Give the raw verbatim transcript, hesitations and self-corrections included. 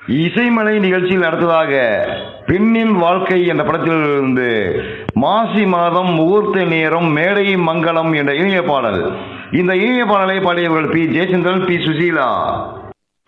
இசைமலை நிகழ்ச்சியில் அடுத்ததாக பெண்ணின் வாழ்க்கை என்ற படத்தில் இருந்து மாசி மாதம் முகூர்த்த நேரம் மேடை மங்களம் என்ற இணைய பாடல். இந்த இணைய பாடலை பாடியவர்கள் பி ஜெயச்சந்திரன், பி சுசீலா.